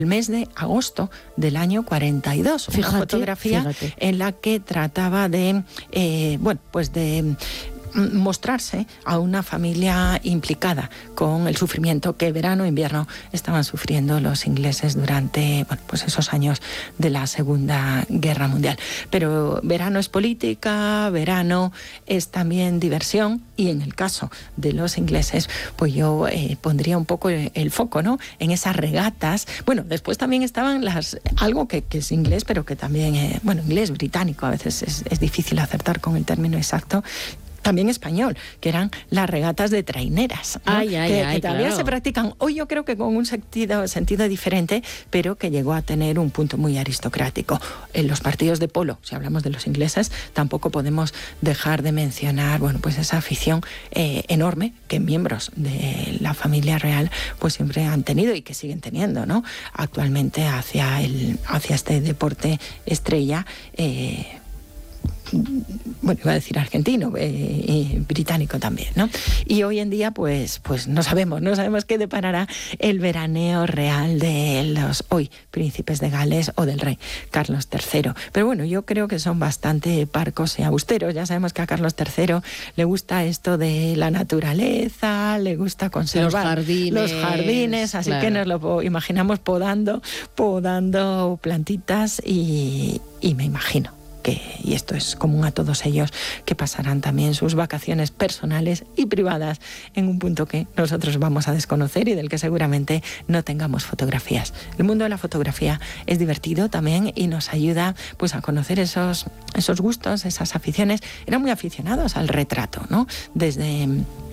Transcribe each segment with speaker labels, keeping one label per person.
Speaker 1: el mes de agosto del año 42. Una fotografía en la que trataba de, de mostrarse a una familia implicada con el sufrimiento que verano e invierno estaban sufriendo los ingleses durante esos años de la Segunda Guerra Mundial. Pero verano es política, verano es también diversión, y en el caso de los ingleses, pues yo pondría un poco el foco, ¿no?, en esas regatas. Bueno, después también estaban algo que es inglés, pero que también, inglés británico, a veces es difícil acertar con el término exacto, también español, que eran las regatas de traineras, ¿no? Que todavía se practican hoy, yo creo que con un sentido diferente, pero que llegó a tener un punto muy aristocrático. En los partidos de polo, si hablamos de los ingleses, tampoco podemos dejar de mencionar esa afición enorme que miembros de la familia real pues siempre han tenido y que siguen teniendo, ¿no?, actualmente hacia este deporte estrella. Iba a decir argentino, británico también, ¿no? Y hoy en día, pues no sabemos qué deparará el veraneo real de los hoy príncipes de Gales o del rey Carlos III. Pero bueno, yo creo que son bastante parcos y austeros. Ya sabemos que a Carlos III le gusta esto de la naturaleza, le gusta conservar los jardines, así que nos lo imaginamos podando plantitas y me imagino y esto es común a todos ellos, que pasarán también sus vacaciones personales y privadas en un punto que nosotros vamos a desconocer y del que seguramente no tengamos fotografías. El mundo de la fotografía es divertido también y nos ayuda pues a conocer esos gustos, esas aficiones. Eran muy aficionados al retrato, ¿no? Desde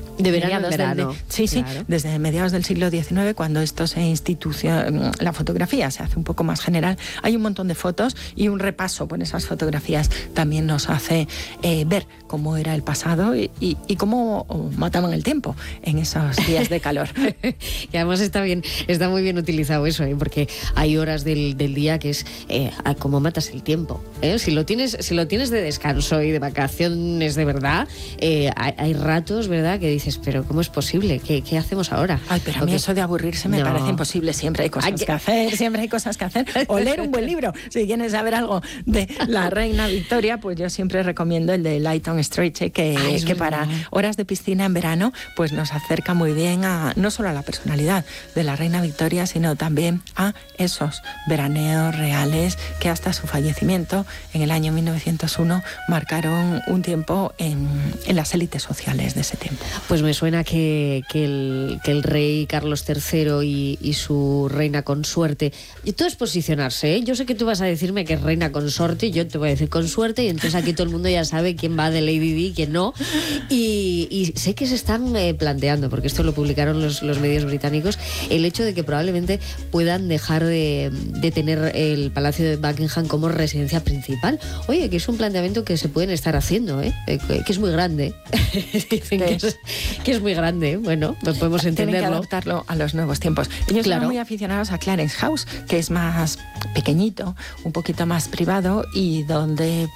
Speaker 1: mediados del siglo XIX, cuando esto la fotografía se hace un poco más general, hay un montón de fotos y un repaso por esas fotografías también nos hace ver cómo era el pasado y cómo mataban el tiempo en esos días de calor.
Speaker 2: Y además está muy bien utilizado eso, porque hay horas del día que es cómo matas el tiempo. Si lo tienes de descanso y de vacaciones de verdad, hay ratos, ¿verdad?, que dices, pero ¿cómo es posible? ¿Qué hacemos ahora?
Speaker 1: Ay, pero a mí eso de aburrirse me parece imposible. Siempre hay cosas que hacer. O leer un buen libro. Si quieres saber algo de la reina Victoria, pues yo siempre recomiendo el de Lytton Strachey, que para horas de piscina en verano, pues nos acerca muy bien no solo a la personalidad de la reina Victoria, sino también a esos veraneos reales que hasta su fallecimiento en el año 1901 marcaron un tiempo en las élites sociales de ese tiempo.
Speaker 2: Pues me suena que el rey Carlos III y su reina consuerte, y todo es posicionarse, ¿eh? Yo sé que tú vas a decirme que es reina consorte y yo te voy a decir consuerte, y entonces aquí todo el mundo ya sabe quién va de Lady Di y quién no, y sé que se están planteando, porque esto lo publicaron los medios británicos, el hecho de que probablemente puedan dejar de tener el Palacio de Buckingham como residencia principal. Oye, que es un planteamiento que se pueden estar haciendo, que es muy grande. Dicen que es muy grande. Bueno, pues podemos entenderlo.
Speaker 1: Tienen que adaptarlo a los nuevos tiempos. Ellos son muy aficionados a Clarence House, que es más pequeñito, un poquito más privado, y donde,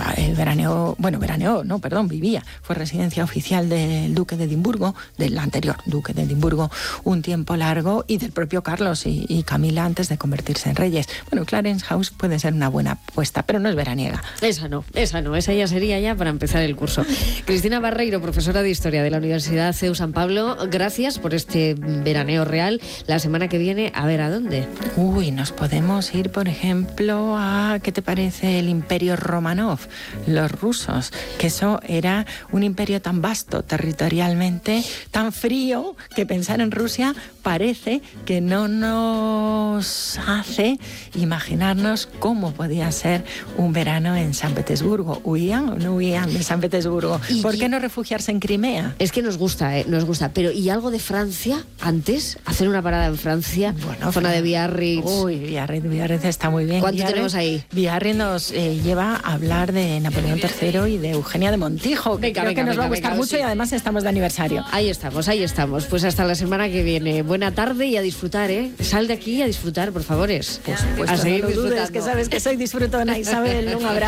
Speaker 1: vivía. Fue residencia oficial del duque de Edimburgo, del anterior duque de Edimburgo, un tiempo largo, y del propio Carlos y Camila antes de convertirse en reyes. Bueno, Clarence House puede ser una buena apuesta, pero no es veraniega.
Speaker 2: Esa ya sería para empezar el curso. Cristina Barreiro, profesora de Historia de la Universidad CEU San Pablo, gracias por este veraneo real. La semana que viene, a ver, ¿a dónde?
Speaker 1: Nos podemos ir, por ejemplo, a, ¿qué te parece el Imperio Romanov? Los rusos, que eso era un imperio tan vasto territorialmente, tan frío, que pensar en Rusia parece que no nos hace imaginarnos cómo podía ser un verano en San Petersburgo. ¿Huían o no huían de San Petersburgo? ¿Por qué no refugiarse en Crimea?
Speaker 2: Es que nos gusta, pero ¿y algo de Francia antes? ¿Hacer una parada en Francia? Zona de Biarritz.
Speaker 1: Biarritz está muy bien.
Speaker 2: ¿Cuánto tenemos ahí?
Speaker 1: Biarritz nos lleva a hablar de Napoleón III y de Eugenia de Montijo, que creo que nos va a gustar mucho, y además estamos de aniversario.
Speaker 2: Ahí estamos. Pues hasta la semana que viene. Buena tarde y a disfrutar, ¿eh? Sal de aquí a disfrutar, por favor.
Speaker 1: Pues a seguir disfrutando. Que sabes que soy disfrutona, Isabel. Un abrazo.